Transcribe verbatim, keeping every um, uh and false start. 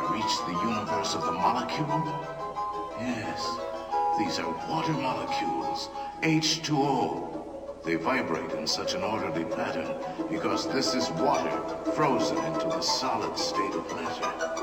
reached the universe of the molecule? Yes, these are water molecules, H two O. They vibrate in such an orderly pattern because this is water frozen into the solid state of matter.